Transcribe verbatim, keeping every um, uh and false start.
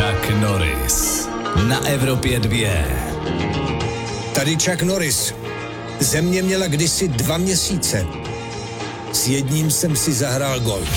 Chuck Norris na Evropě dvě. Tady Chuck Norris. Země měla kdysi dva měsíce. S jedním jsem si zahrál golf.